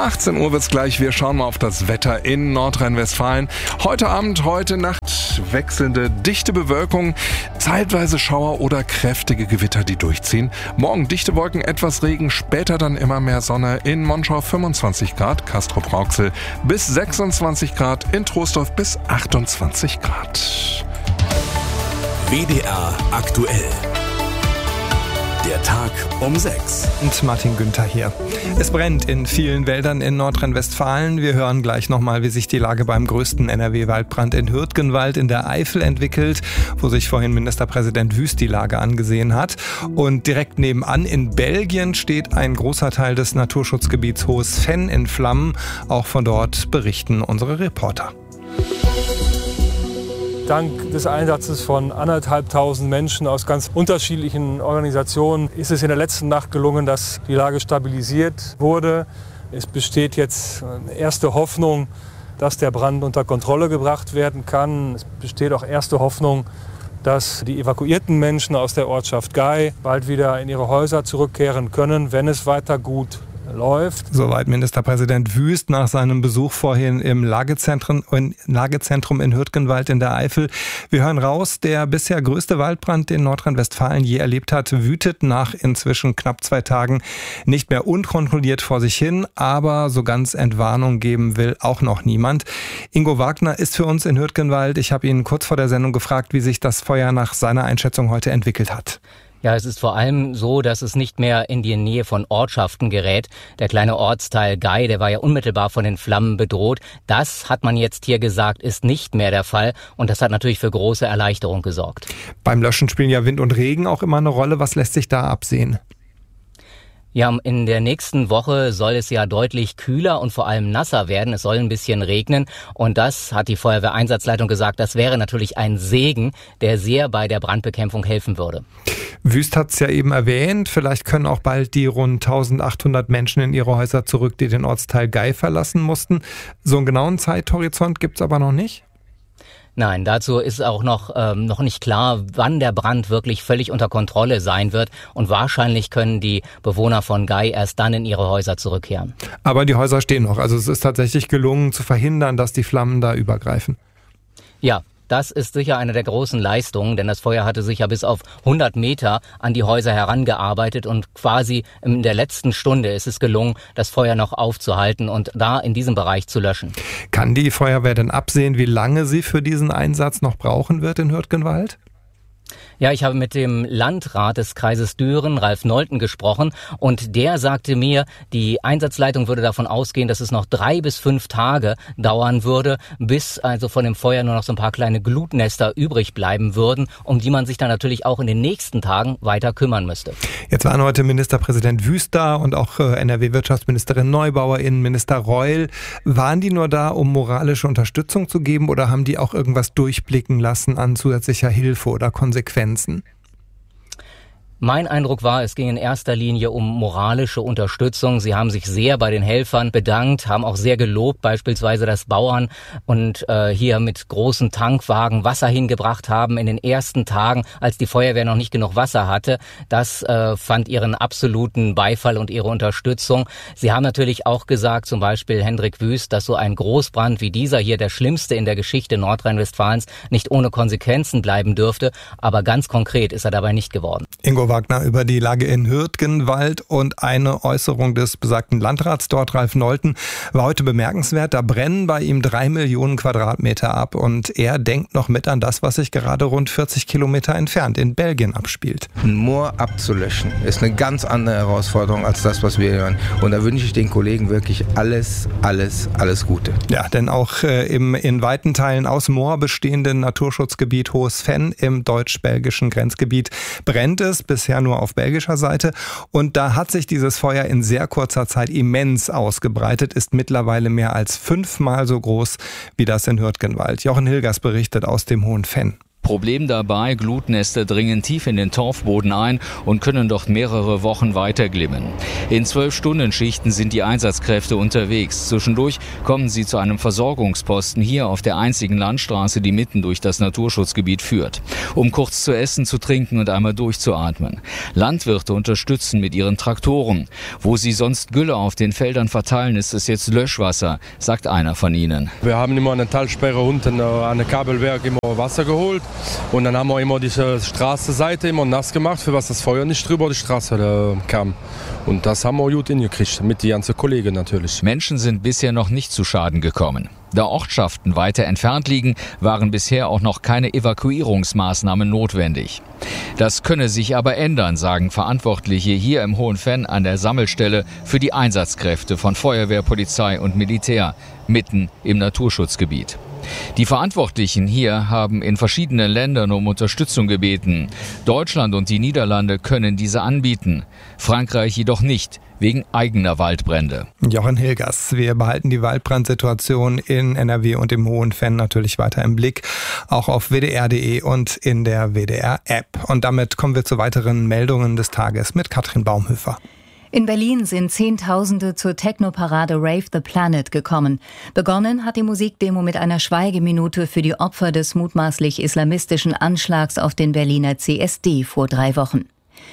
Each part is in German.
18 Uhr wird's gleich. Wir schauen mal auf das Wetter in Nordrhein-Westfalen. Heute Abend, heute Nacht wechselnde dichte Bewölkung, zeitweise Schauer oder kräftige Gewitter, die durchziehen. Morgen dichte Wolken, etwas Regen, später dann immer mehr Sonne. In Monschau 25 Grad, Castrop-Rauxel bis 26 Grad, in Troisdorf bis 28 Grad. WDR aktuell. Der Tag um 6. Und Martin Günther hier. Es brennt in vielen Wäldern in Nordrhein-Westfalen. Wir hören gleich nochmal, wie sich die Lage beim größten NRW-Waldbrand in Hürtgenwald in der Eifel entwickelt, wo sich vorhin Ministerpräsident Wüst die Lage angesehen hat. Und direkt nebenan in Belgien steht ein großer Teil des Naturschutzgebiets Hohes Venn in Flammen. Auch von dort berichten unsere Reporter. Dank des Einsatzes von 1.500 Menschen aus ganz unterschiedlichen Organisationen ist es in der letzten Nacht gelungen, dass die Lage stabilisiert wurde. Es besteht jetzt erste Hoffnung, dass der Brand unter Kontrolle gebracht werden kann. Es besteht auch erste Hoffnung, dass die evakuierten Menschen aus der Ortschaft Gey bald wieder in ihre Häuser zurückkehren können, wenn es weiter gut läuft. Soweit Ministerpräsident Wüst nach seinem Besuch vorhin im Lagezentrum in Hürtgenwald in der Eifel. Wir hören raus, der bisher größte Waldbrand, den Nordrhein-Westfalen je erlebt hat, wütet nach inzwischen knapp 2 Tagen nicht mehr unkontrolliert vor sich hin, aber so ganz Entwarnung geben will auch noch niemand. Ingo Wagner ist für uns in Hürtgenwald. Ich habe ihn kurz vor der Sendung gefragt, wie sich das Feuer nach seiner Einschätzung heute entwickelt hat. Ja, es ist vor allem so, dass es nicht mehr in die Nähe von Ortschaften gerät. Der kleine Ortsteil Gey, der war ja unmittelbar von den Flammen bedroht. Das, hat man jetzt hier gesagt, ist nicht mehr der Fall. Und das hat natürlich für große Erleichterung gesorgt. Beim Löschen spielen ja Wind und Regen auch immer eine Rolle. Was lässt sich da absehen? Ja, in der nächsten Woche soll es ja deutlich kühler und vor allem nasser werden. Es soll ein bisschen regnen. Und das, hat die Feuerwehreinsatzleitung gesagt, das wäre natürlich ein Segen, der sehr bei der Brandbekämpfung helfen würde. Wüst hat es ja eben erwähnt. Vielleicht können auch bald die rund 1.800 Menschen in ihre Häuser zurück, die den Ortsteil Gey verlassen mussten. So einen genauen Zeithorizont gibt's aber noch nicht? Nein, dazu ist auch noch nicht klar, wann der Brand wirklich völlig unter Kontrolle sein wird. Und wahrscheinlich können die Bewohner von Gey erst dann in ihre Häuser zurückkehren. Aber die Häuser stehen noch. Also es ist tatsächlich gelungen zu verhindern, dass die Flammen da übergreifen. Ja. Das ist sicher eine der großen Leistungen, denn das Feuer hatte sich ja bis auf 100 Meter an die Häuser herangearbeitet und quasi in der letzten Stunde ist es gelungen, das Feuer noch aufzuhalten und da in diesem Bereich zu löschen. Kann die Feuerwehr denn absehen, wie lange sie für diesen Einsatz noch brauchen wird in Hürtgenwald? Ja, ich habe mit dem Landrat des Kreises Düren, Ralf Nolten, gesprochen und der sagte mir, die Einsatzleitung würde davon ausgehen, dass es noch 3 bis 5 Tage dauern würde, bis also von dem Feuer nur noch so ein paar kleine Glutnester übrig bleiben würden, um die man sich dann natürlich auch in den nächsten Tagen weiter kümmern müsste. Jetzt waren heute Ministerpräsident Wüst da und auch NRW-Wirtschaftsministerin Neubauer, Innenminister Reul. Waren die nur da, um moralische Unterstützung zu geben oder haben die auch irgendwas durchblicken lassen an zusätzlicher Hilfe oder Konsequenzen? Mein Eindruck war, es ging in erster Linie um moralische Unterstützung. Sie haben sich sehr bei den Helfern bedankt, haben auch sehr gelobt, beispielsweise, dass Bauern und hier mit großen Tankwagen Wasser hingebracht haben in den ersten Tagen, als die Feuerwehr noch nicht genug Wasser hatte. Das fand ihren absoluten Beifall und ihre Unterstützung. Sie haben natürlich auch gesagt, zum Beispiel Hendrik Wüst, dass so ein Großbrand wie dieser hier, der schlimmste in der Geschichte Nordrhein-Westfalens, nicht ohne Konsequenzen bleiben dürfte. Aber ganz konkret ist er dabei nicht geworden. Ingo Wagner über die Lage in Hürtgenwald und eine Äußerung des besagten Landrats dort, Ralf Nolten, war heute bemerkenswert. Da brennen bei ihm 3 Millionen Quadratmeter ab und er denkt noch mit an das, was sich gerade rund 40 Kilometer entfernt in Belgien abspielt. Ein Moor abzulöschen ist eine ganz andere Herausforderung als das, was wir hören. Und da wünsche ich den Kollegen wirklich alles Gute. Ja, denn auch im in weiten Teilen aus Moor bestehenden Naturschutzgebiet Hohes Venn im deutsch-belgischen Grenzgebiet brennt es, bisher nur auf belgischer Seite. Und da hat sich dieses Feuer in sehr kurzer Zeit immens ausgebreitet, ist mittlerweile mehr als 5-mal so groß wie das in Hürtgenwald. Jochen Hilgers berichtet aus dem Hohen Venn. Problem dabei, Glutnester dringen tief in den Torfboden ein und können dort mehrere Wochen weiterglimmen. In 12-Stunden-Schichten sind die Einsatzkräfte unterwegs. Zwischendurch kommen sie zu einem Versorgungsposten hier auf der einzigen Landstraße, die mitten durch das Naturschutzgebiet führt, um kurz zu essen, zu trinken und einmal durchzuatmen. Landwirte unterstützen mit ihren Traktoren. Wo sie sonst Gülle auf den Feldern verteilen, ist es jetzt Löschwasser, sagt einer von ihnen. Wir haben immer eine Talsperre unten an der Kabelwerk immer Wasser geholt und dann haben wir immer diese Straßenseite immer nass gemacht, für was das Feuer nicht drüber die Straße kam. Und das haben wir gut hingekriegt, mit den ganzen Kollegen natürlich. Menschen sind bisher noch nicht zu Schaden gekommen. Da Ortschaften weiter entfernt liegen, waren bisher auch noch keine Evakuierungsmaßnahmen notwendig. Das könne sich aber ändern, sagen Verantwortliche hier im Hohenfenn an der Sammelstelle für die Einsatzkräfte von Feuerwehr, Polizei und Militär mitten im Naturschutzgebiet. Die Verantwortlichen hier haben in verschiedenen Ländern um Unterstützung gebeten. Deutschland und die Niederlande können diese anbieten, Frankreich jedoch nicht, wegen eigener Waldbrände. Jochen Hilgers, wir behalten die Waldbrandsituation in NRW und im Hohenfenn natürlich weiter im Blick, auch auf wdr.de und in der WDR-App. Und damit kommen wir zu weiteren Meldungen des Tages mit Katrin Baumhöfer. In Berlin sind Zehntausende zur Technoparade Rave the Planet gekommen. Begonnen hat die Musikdemo mit einer Schweigeminute für die Opfer des mutmaßlich islamistischen Anschlags auf den Berliner CSD vor 3 Wochen.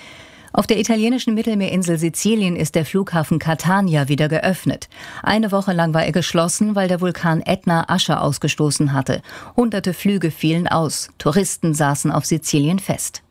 Auf der italienischen Mittelmeerinsel Sizilien ist der Flughafen Catania wieder geöffnet. Eine Woche lang war er geschlossen, weil der Vulkan Ätna Asche ausgestoßen hatte. Hunderte Flüge fielen aus. Touristen saßen auf Sizilien fest.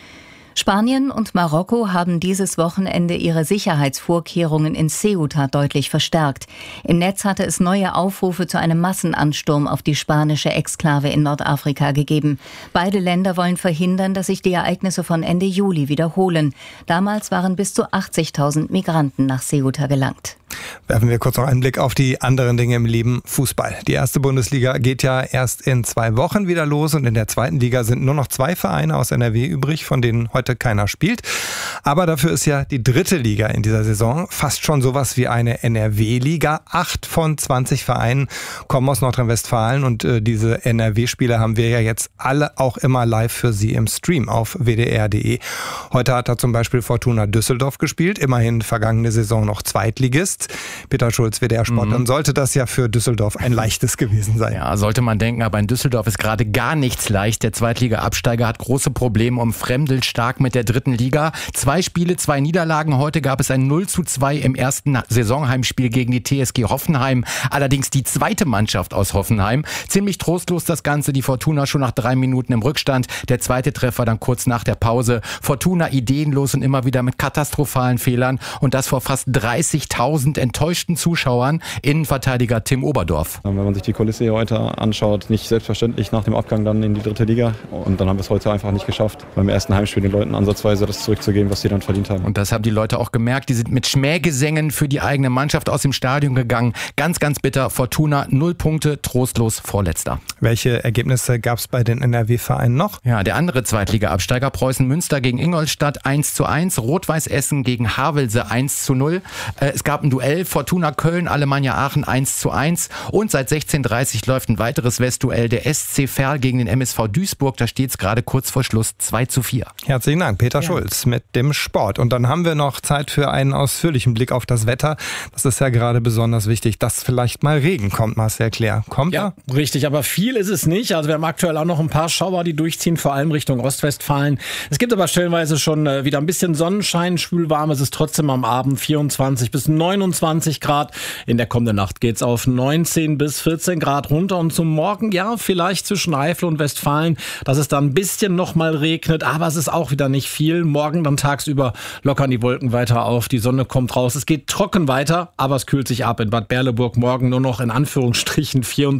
Spanien und Marokko haben dieses Wochenende ihre Sicherheitsvorkehrungen in Ceuta deutlich verstärkt. Im Netz hatte es neue Aufrufe zu einem Massenansturm auf die spanische Exklave in Nordafrika gegeben. Beide Länder wollen verhindern, dass sich die Ereignisse von Ende Juli wiederholen. Damals waren bis zu 80.000 Migranten nach Ceuta gelangt. Werfen wir kurz noch einen Blick auf die anderen Dinge im Leben. Fußball. Die erste Bundesliga geht ja erst in 2 Wochen wieder los und in der zweiten Liga sind nur noch 2 Vereine aus NRW übrig, von denen heute keiner spielt. Aber dafür ist ja die dritte Liga in dieser Saison fast schon sowas wie eine NRW-Liga. 8 von 20 Vereinen kommen aus Nordrhein-Westfalen und diese NRW-Spiele haben wir ja jetzt alle auch immer live für Sie im Stream auf wdr.de. Heute hat da zum Beispiel Fortuna Düsseldorf gespielt, immerhin vergangene Saison noch Zweitligist. Peter Schulz, WDR-Sport, dann sollte das ja für Düsseldorf ein leichtes gewesen sein. Ja, sollte man denken, aber in Düsseldorf ist gerade gar nichts leicht. Der Zweitliga-Absteiger hat große Probleme, umfremdelt stark mit der dritten Liga. 2 Spiele, 2 Niederlagen. Heute gab es ein 0:2 im ersten Saisonheimspiel gegen die TSG Hoffenheim. Allerdings die zweite Mannschaft aus Hoffenheim. Ziemlich trostlos das Ganze. Die Fortuna schon nach 3 Minuten im Rückstand. Der zweite Treffer dann kurz nach der Pause. Fortuna ideenlos und immer wieder mit katastrophalen Fehlern. Und das vor fast 30.000 enttäuschten Zuschauern. Innenverteidiger Tim Oberdorf. Wenn man sich die Kulisse hier heute anschaut, nicht selbstverständlich nach dem Abgang dann in die dritte Liga. Und dann haben wir es heute einfach nicht geschafft, beim ersten Heimspiel den Leuten ansatzweise das zurückzugeben, was sie dann verdient haben. Und das haben die Leute auch gemerkt. Die sind mit Schmähgesängen für die eigene Mannschaft aus dem Stadion gegangen. Ganz, ganz bitter. Fortuna 0 Punkte, trostlos Vorletzter. Welche Ergebnisse gab es bei den NRW-Vereinen noch? Ja, der andere Zweitliga-Absteiger Preußen Münster gegen Ingolstadt 1:1. Rot-Weiß Essen gegen Havelse 1:0. Es gab ein Duell Fortuna Köln, Alemannia Aachen 1:1. Und seit 16:30 läuft ein weiteres Westduell, der SC Verl gegen den MSV Duisburg. Da steht es gerade kurz vor Schluss 2:4. Herzlichen Dank, Peter Schulz mit dem Sport. Und dann haben wir noch Zeit für einen ausführlichen Blick auf das Wetter. Das ist ja gerade besonders wichtig, dass vielleicht mal Regen kommt, Marcel Claire. Kommt ja, richtig, aber viel ist es nicht. Also wir haben aktuell auch noch ein paar Schauer, die durchziehen, vor allem Richtung Ostwestfalen. Es gibt aber stellenweise schon wieder ein bisschen Sonnenschein, schwülwarm. Es ist trotzdem am Abend 24 bis 29 Grad. In der kommenden Nacht geht's auf 19 bis 14 Grad runter und zum Morgen, ja, vielleicht zwischen Eifel und Westfalen, dass es dann ein bisschen noch mal regnet, aber es ist auch wieder nicht viel. Morgen dann tagsüber lockern die Wolken weiter auf, die Sonne kommt raus. Es geht trocken weiter, aber es kühlt sich ab. In Bad Berleburg morgen nur noch in Anführungsstrichen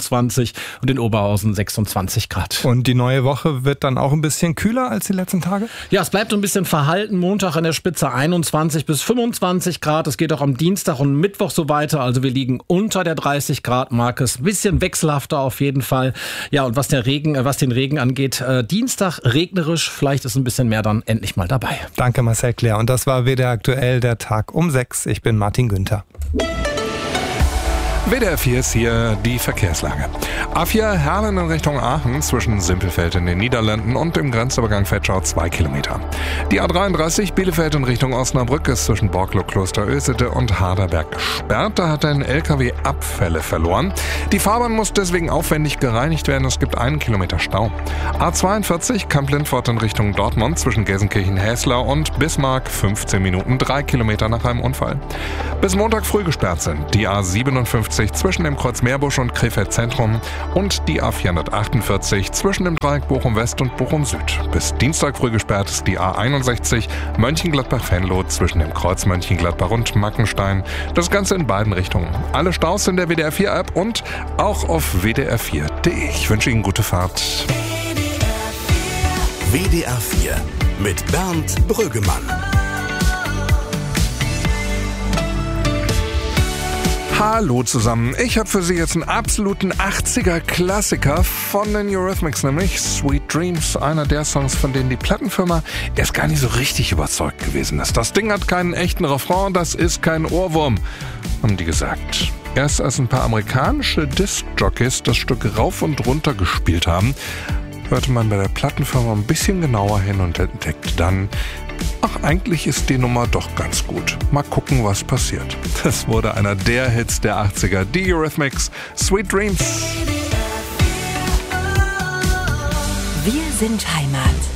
24 und in Oberhausen 26 Grad. Und die neue Woche wird dann auch ein bisschen kühler als die letzten Tage? Ja, es bleibt so ein bisschen verhalten. Montag an der Spitze 21 bis 25 Grad. Es geht auch am Dienstag und Mittwoch so weiter. Also wir liegen unter der 30 Grad Marke. Ist ein bisschen wechselhafter auf jeden Fall. Ja, und was den Regen angeht, Dienstag regnerisch. Vielleicht ist ein bisschen mehr dann endlich mal dabei. Danke Marcel Claire. Und das war WDR aktuell, der Tag um 6. Ich bin Martin Günther. WDR 4 ist hier die Verkehrslage. A4 Herlen in Richtung Aachen zwischen Simpelveld in den Niederlanden und dem Grenzübergang Vetschau 2 Kilometer. Die A33 Bielefeld in Richtung Osnabrück ist zwischen Borklow, Klosterösede und Harderberg gesperrt. Da hat ein LKW Abfälle verloren. Die Fahrbahn muss deswegen aufwendig gereinigt werden. Es gibt 1 Kilometer Stau. A42 Kamp-Lindfort in Richtung Dortmund zwischen Gelsenkirchen-Häslau und Bismarck 15 Minuten, 3 Kilometer nach einem Unfall. Bis Montag früh gesperrt sind die A57 zwischen dem Kreuz Meerbusch und Krefeld Zentrum und die A448 zwischen dem Dreieck Bochum West und Bochum Süd. Bis Dienstag früh gesperrt ist die A61 Mönchengladbach-Venlo zwischen dem Kreuz Mönchengladbach und Mackenstein. Das Ganze in beiden Richtungen. Alle Staus in der WDR 4 App und auch auf wdr4.de. Ich wünsche Ihnen gute Fahrt. WDR 4 mit Bernd Brüggemann. Hallo zusammen, ich habe für Sie jetzt einen absoluten 80er-Klassiker von den Eurythmics, nämlich Sweet Dreams, einer der Songs, von denen die Plattenfirma erst gar nicht so richtig überzeugt gewesen ist. Das Ding hat keinen echten Refrain, das ist kein Ohrwurm, haben die gesagt. Erst als ein paar amerikanische Disc-Jockeys das Stück rauf und runter gespielt haben, hörte man bei der Plattenfirma ein bisschen genauer hin und entdeckte dann, ach, eigentlich ist die Nummer doch ganz gut. Mal gucken, was passiert. Das wurde einer der Hits der 80er, die Eurythmics, Sweet Dreams. Wir sind Heimat.